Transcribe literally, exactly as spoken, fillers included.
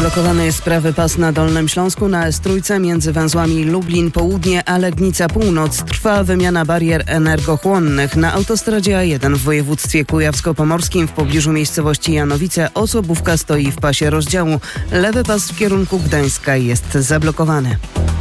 Zablokowany jest prawy pas na Dolnym Śląsku na S trzy między węzłami Lublin Południe a Legnica Północ. Trwa wymiana barier energochłonnych. Na autostradzie A jeden w województwie kujawsko-pomorskim w pobliżu miejscowości Janowice osobówka stoi w pasie rozdziału. Lewy pas w kierunku Gdańska jest zablokowany.